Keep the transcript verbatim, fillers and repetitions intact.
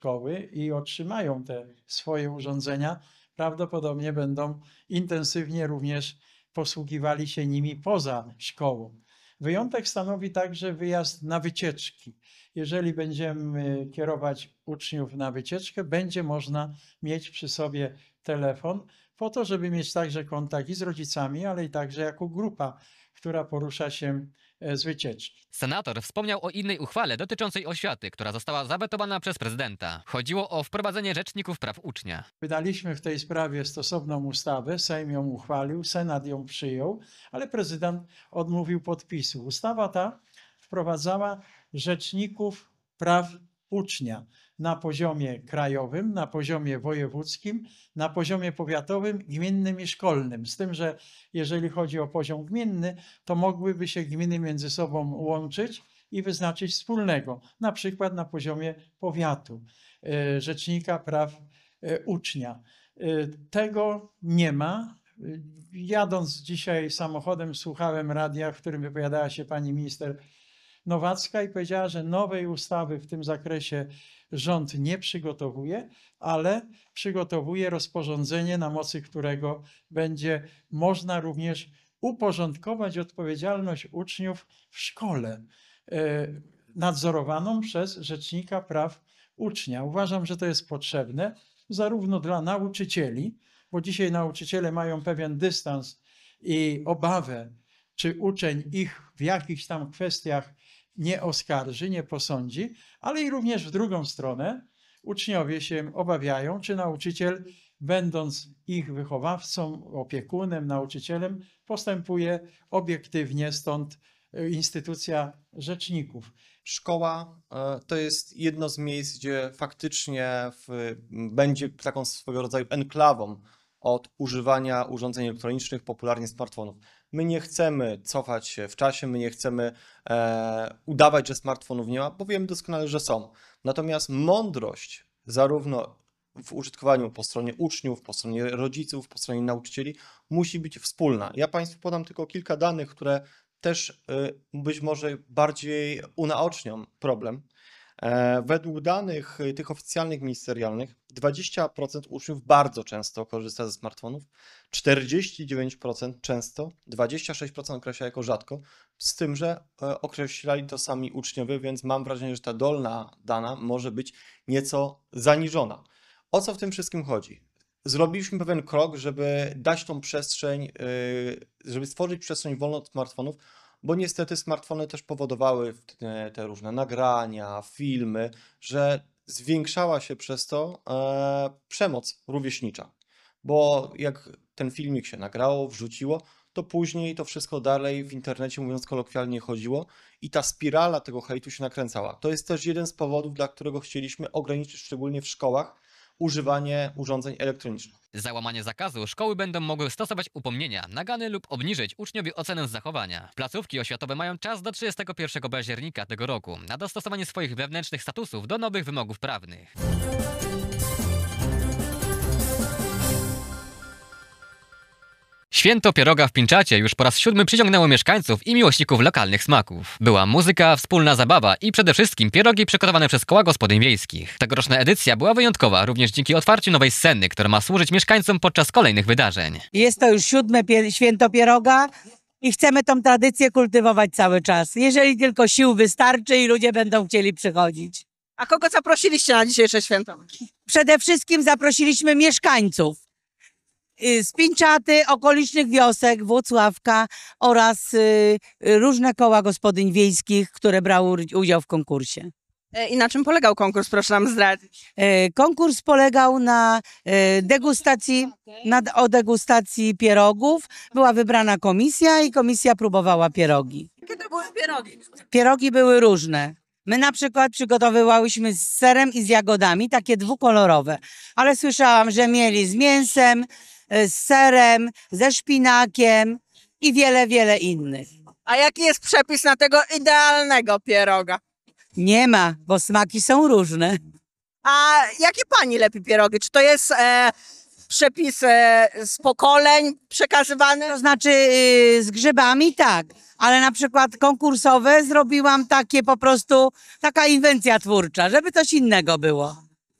szkoły i otrzymają te swoje urządzenia, prawdopodobnie będą intensywnie również posługiwali się nimi poza szkołą. Wyjątek stanowi także wyjazd na wycieczki. Jeżeli będziemy kierować uczniów na wycieczkę, będzie można mieć przy sobie telefon po to, żeby mieć także kontakt i z rodzicami, ale i także jako grupa, która porusza się z wycieczki. Senator wspomniał o innej uchwale dotyczącej oświaty, która została zawetowana przez prezydenta. Chodziło o wprowadzenie rzeczników praw ucznia. Wydaliśmy w tej sprawie stosowną ustawę, Sejm ją uchwalił, Senat ją przyjął, ale prezydent odmówił podpisu. Ustawa ta wprowadzała rzeczników praw ucznia na poziomie krajowym, na poziomie wojewódzkim, na poziomie powiatowym, gminnym i szkolnym. Z tym, że jeżeli chodzi o poziom gminny, to mogłyby się gminy między sobą łączyć i wyznaczyć wspólnego, na przykład na poziomie powiatu, rzecznika praw ucznia. Tego nie ma. Jadąc dzisiaj samochodem, słuchałem radia, w którym wypowiadała się pani minister Nowacka i powiedziała, że nowej ustawy w tym zakresie rząd nie przygotowuje, ale przygotowuje rozporządzenie, na mocy którego będzie można również uporządkować odpowiedzialność uczniów w szkole, nadzorowaną przez Rzecznika Praw Ucznia. Uważam, że to jest potrzebne zarówno dla nauczycieli, bo dzisiaj nauczyciele mają pewien dystans i obawę, czy uczeń ich w jakichś tam kwestiach nie oskarży, nie posądzi, ale i również w drugą stronę uczniowie się obawiają, czy nauczyciel, będąc ich wychowawcą, opiekunem, nauczycielem, postępuje obiektywnie, stąd instytucja rzeczników. Szkoła to jest jedno z miejsc, gdzie faktycznie w, będzie taką swego rodzaju enklawą od używania urządzeń elektronicznych, popularnie smartfonów. My nie chcemy cofać się w czasie, my nie chcemy e, udawać, że smartfonów nie ma, bo wiemy doskonale, że są. Natomiast mądrość zarówno w użytkowaniu po stronie uczniów, po stronie rodziców, po stronie nauczycieli musi być wspólna. Ja Państwu podam tylko kilka danych, które też y, być może bardziej unaocznią problem. E, według danych y, tych oficjalnych ministerialnych dwadzieścia procent uczniów bardzo często korzysta ze smartfonów, czterdzieści dziewięć procent często, dwadzieścia sześć procent określa jako rzadko, z tym, że e, określali to sami uczniowie, więc mam wrażenie, że ta dolna dana może być nieco zaniżona. O co w tym wszystkim chodzi? Zrobiliśmy pewien krok, żeby dać tą przestrzeń, żeby stworzyć przestrzeń wolną od smartfonów, bo niestety smartfony też powodowały te, te różne nagrania, filmy, że zwiększała się przez to e, przemoc rówieśnicza. Bo jak ten filmik się nagrało, wrzuciło, to później to wszystko dalej w internecie, mówiąc kolokwialnie, chodziło i ta spirala tego hejtu się nakręcała. To jest też jeden z powodów, dla którego chcieliśmy ograniczyć szczególnie w szkołach używanie urządzeń elektronicznych. Za łamanie zakazu szkoły będą mogły stosować upomnienia, nagany lub obniżyć uczniowi ocenę z zachowania. Placówki oświatowe mają czas do trzydziestego pierwszego października tego roku na dostosowanie swoich wewnętrznych statusów do nowych wymogów prawnych. Święto pieroga w Pińczacie już po raz siódmy przyciągnęło mieszkańców i miłośników lokalnych smaków. Była muzyka, wspólna zabawa i przede wszystkim pierogi przygotowane przez koła gospodyń wiejskich. Tegoroczna edycja była wyjątkowa również dzięki otwarciu nowej sceny, która ma służyć mieszkańcom podczas kolejnych wydarzeń. Jest to już siódme pie- święto pieroga i chcemy tą tradycję kultywować cały czas. Jeżeli tylko sił wystarczy i ludzie będą chcieli przychodzić. A kogo zaprosiliście na dzisiejsze święto? Przede wszystkim zaprosiliśmy mieszkańców z Pińczaty, okolicznych wiosek, Włocławka oraz y, różne koła gospodyń wiejskich, które brały udział w konkursie. I na czym polegał konkurs, proszę nam zdradzić? Y, konkurs polegał na y, degustacji, na, o degustacji pierogów. Była wybrana komisja i komisja próbowała pierogi. Jakie to były pierogi? Pierogi były różne. My na przykład przygotowywałyśmy z serem i z jagodami, takie dwukolorowe, ale słyszałam, że mieli z mięsem, z serem, ze szpinakiem i wiele, wiele innych. A jaki jest przepis na tego idealnego pieroga? Nie ma, bo smaki są różne. A jakie pani lepi pierogi? Czy to jest e, przepis e, z pokoleń przekazywany? To znaczy yy, z grzybami tak, ale na przykład konkursowe zrobiłam takie po prostu, taka inwencja twórcza, żeby coś innego było.